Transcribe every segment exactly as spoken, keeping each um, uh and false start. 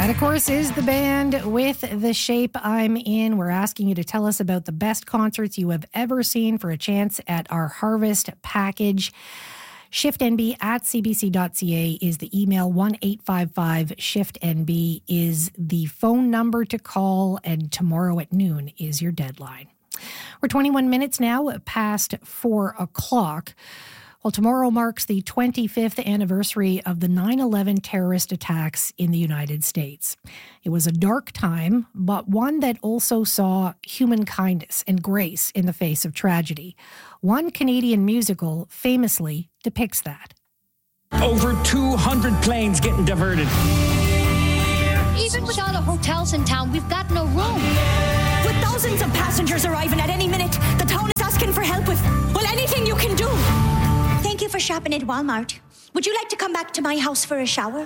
That, of course, is the band with The Shape I'm In. We're asking you to tell us about the best concerts you have ever seen for a chance at our Harvest package. shift n b at c b c dot c a is the email. one eight five five shift n b is the phone number to call, and tomorrow at noon is your deadline. We're twenty-one minutes now past four o'clock. Well, tomorrow marks the twenty-fifth anniversary of the nine eleven terrorist attacks in the United States. It was a dark time, but one that also saw human kindness and grace in the face of tragedy. One Canadian musical famously depicts that. Over two hundred planes getting diverted. Even with all the hotels in town, we've got no room. With thousands of passengers arriving at any minute, the town is asking for help with, well, anything you can do. Thank you for shopping at Walmart. Would you like to come back to my house for a shower?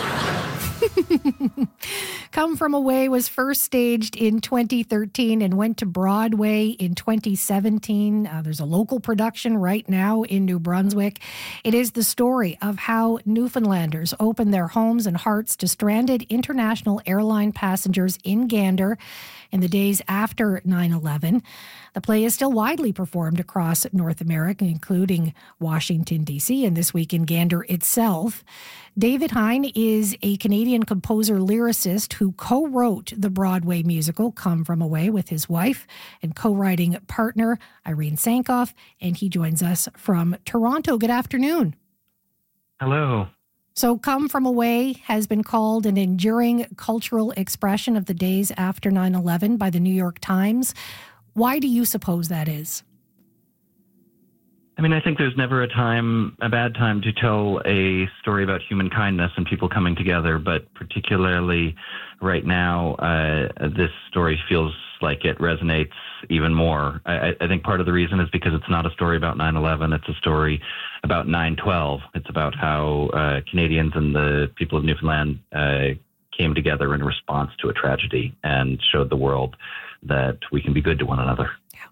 Come From Away was first staged in twenty thirteen and went to Broadway in twenty seventeen. Uh, there's a local production right now in New Brunswick. It is the story of how Newfoundlanders opened their homes and hearts to stranded international airline passengers in Gander in the days after nine eleven. The play is still widely performed across North America, including Washington, D C, and this week in Gander itself. David Hein is a Canadian composer-lyricist who co-wrote the Broadway musical Come From Away with his wife and co-writing partner Irene Sankoff, and he joins us from Toronto. Good afternoon. Hello. So Come From Away has been called an enduring cultural expression of the days after nine eleven by the New York Times. Why do you suppose that is? I mean, I think there's never a time, a bad time to tell a story about human kindness and people coming together, but particularly right now, uh, this story feels like it resonates even more. I, I think part of the reason is because it's not a story about nine eleven, it's a story about nine twelve. It's about how uh, Canadians and the people of Newfoundland uh, came together in response to a tragedy and showed the world that we can be good to one another.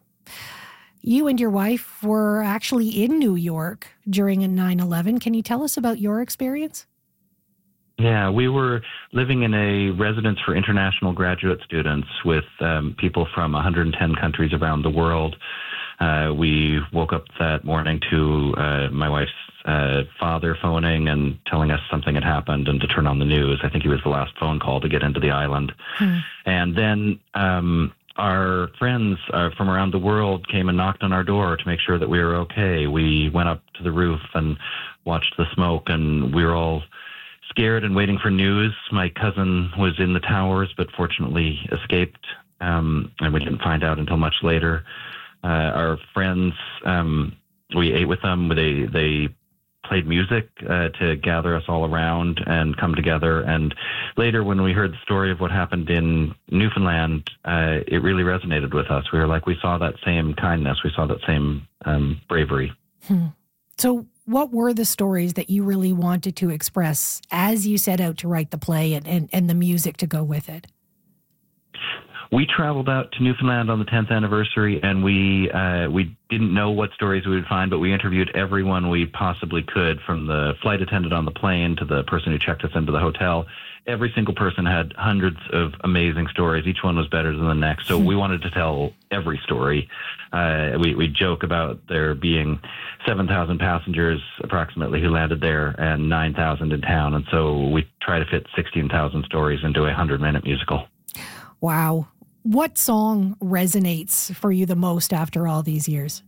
You and your wife were actually in New York during nine eleven. Can you tell us about your experience? Yeah, we were living in a residence for international graduate students with um, people from one hundred ten countries around the world. Uh, we woke up that morning to uh, my wife's uh, father phoning and telling us something had happened and to turn on the news. I think he was the last phone call to get into the island. Hmm. And then um, our friends uh, from around the world came and knocked on our door to make sure that we were okay. We went up to the roof and watched the smoke, and we were all scared and waiting for news. My cousin was in the towers, but fortunately escaped, um, and we didn't find out until much later. Uh, our friends, um, we ate with them. They they played music uh, to gather us all around and come together. And later, when we heard the story of what happened in Newfoundland, uh, it really resonated with us. We were like, we saw that same kindness. We saw that same um, bravery. Hmm. So what were the stories that you really wanted to express as you set out to write the play and, and, and the music to go with it? We traveled out to Newfoundland on the tenth anniversary, and we uh, we didn't know what stories we would find, but we interviewed everyone we possibly could, from the flight attendant on the plane to the person who checked us into the hotel. Every single person had hundreds of amazing stories. Each one was better than the next. So we wanted to tell every story. Uh, we, we joke about there being seven thousand passengers approximately who landed there and nine thousand in town. And so we try to fit sixteen thousand stories into a hundred-minute musical. Wow. What song resonates for you the most after all these years?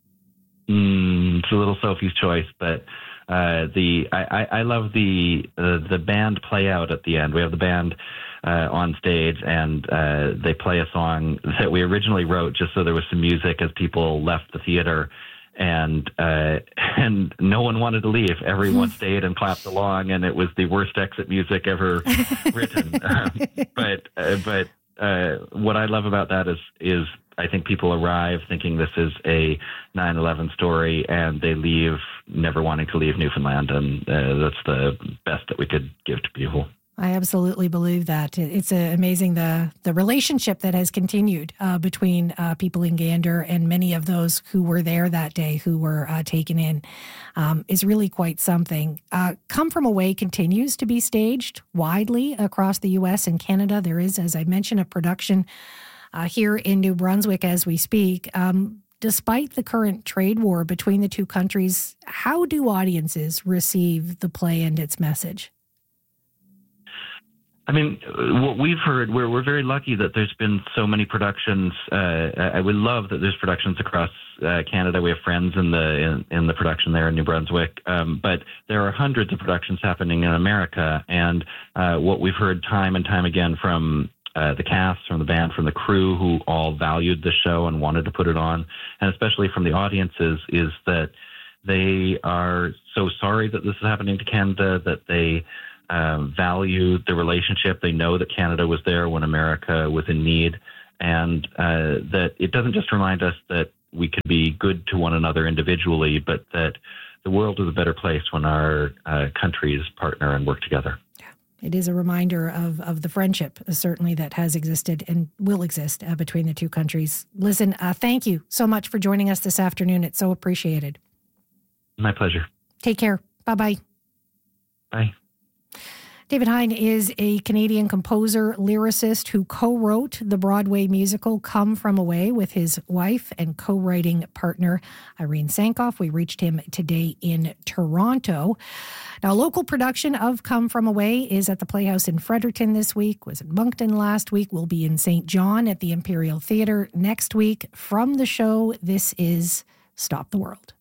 Mm, it's a little Sophie's Choice, but uh, the I, I, I love the uh, the band play out at the end. We have the band uh, on stage, and uh, they play a song that we originally wrote just so there was some music as people left the theater. And uh, and no one wanted to leave. Everyone stayed and clapped along, and it was the worst exit music ever written. Um, but uh, but uh, what I love about that is is I think people arrive thinking this is a nine eleven story, and they leave never wanting to leave Newfoundland, and uh, that's the best that we could give to people. I absolutely believe that. It's uh, amazing the the relationship that has continued uh, between uh, people in Gander and many of those who were there that day, who were uh, taken in, um, is really quite something. Uh, Come From Away continues to be staged widely across the U S and Canada. There is, as I mentioned, a production uh, here in New Brunswick as we speak. Um, despite the current trade war between the two countries, how do audiences receive the play and its message? I mean, what we've heard, we're we're very lucky that there's been so many productions. Uh, I would love that there's productions across uh, Canada. We have friends in the in, in the production there in New Brunswick, um, but there are hundreds of productions happening in America. And uh, what we've heard time and time again from uh, the cast, from the band, from the crew, who all valued the show and wanted to put it on, and especially from the audiences, is that they are so sorry that this is happening to Canada, that they Uh, value the relationship. They know that Canada was there when America was in need, and uh, that it doesn't just remind us that we can be good to one another individually, but that the world is a better place when our uh, countries partner and work together. It is a reminder of, of the friendship, uh, certainly, that has existed and will exist uh, between the two countries. Listen, uh, thank you so much for joining us this afternoon. It's so appreciated. My pleasure. Take care. Bye-bye. Bye. David Hein is a Canadian composer, lyricist who co-wrote the Broadway musical Come From Away with his wife and co-writing partner, Irene Sankoff. We reached him today in Toronto. Now, a local production of Come From Away is at the Playhouse in Fredericton this week, was in Moncton last week, will be in Saint John at the Imperial Theatre next week. From the show, this is Stop the World.